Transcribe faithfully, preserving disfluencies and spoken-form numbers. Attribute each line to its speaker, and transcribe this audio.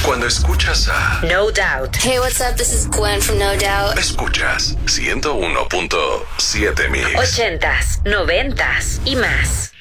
Speaker 1: Cuando escuchas a
Speaker 2: No Doubt.
Speaker 3: Hey, what's up? This is Gwen from No Doubt.
Speaker 1: Escuchas ciento uno punto siete Mix.
Speaker 2: Ochentas, noventas y más.